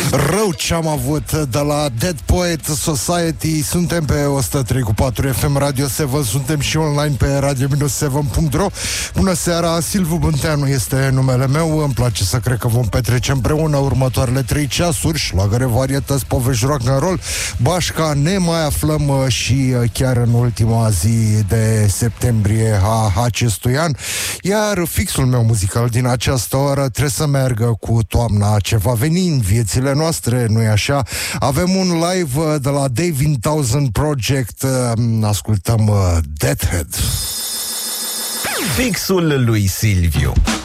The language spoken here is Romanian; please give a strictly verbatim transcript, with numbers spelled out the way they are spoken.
Rău ce-am avut de la Dead Poet Society. Suntem pe o sută trei cu patru F M Radio șapte. Suntem și online pe radio șapte punct ro. Bună seara, Silviu Bunteanu este numele meu. Îmi place să cred că vom petrece împreună următoarele trei ceasuri. Șlagăre, varietăți, povești, rock and roll, bașca. Ne mai aflăm și chiar în ultima zi de septembrie a acestui an. Iar fixul meu muzical din această oră trebuie să meargă cu toamna ce va veni în viețile noastre, nu-i așa? Avem un live de la Davin Townsend Project. Ascultăm Deadhead. Fixul lui Silviu.